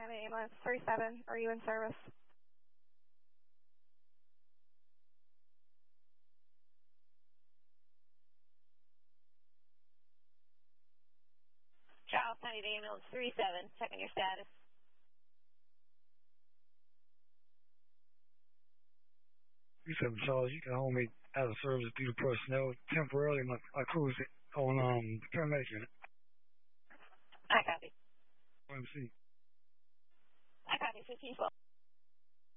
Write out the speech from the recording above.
County Ambulance 37, are you in service? Charles County Ambulance 37, checking your status. Charles, you can hold me out of service due to personnel. Temporarily, my crew is on the paramedic unit. I copy. OMC. I copy, 1512.